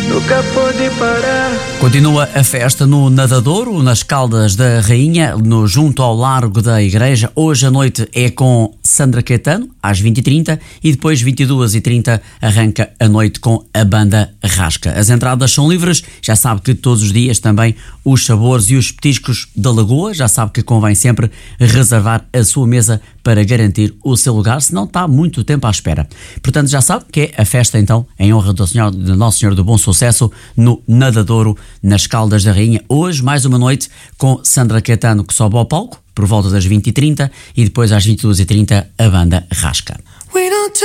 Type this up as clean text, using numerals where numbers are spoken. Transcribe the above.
nunca pode parar. Continua a festa no Nadadouro, nas Caldas da Rainha, junto ao Largo da Igreja. Hoje à noite é com Sandra Caetano, às 20h30, e depois 22h30 arranca a noite com a banda Rasca. As entradas são livres, já sabe que todos os dias também os sabores e os petiscos da Lagoa, já sabe que convém sempre reservar a sua mesa para garantir o seu lugar, senão está muito tempo à espera. Portanto, já sabe que é a festa então em honra do Nosso Senhor do Bom Sucesso no Nadadouro, nas Caldas da Rainha. Hoje mais uma noite com Sandra Caetano, que sobe ao palco por volta das 20h30, e depois às 22h30 a banda Rasca.